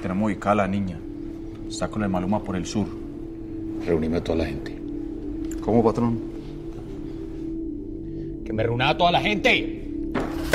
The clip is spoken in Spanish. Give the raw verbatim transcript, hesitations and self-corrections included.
Tenemos ubicada a la niña. Está con el Maluma por el sur. Reunime a toda la gente. ¿Cómo, patrón? ¡Que me reúna a toda la gente!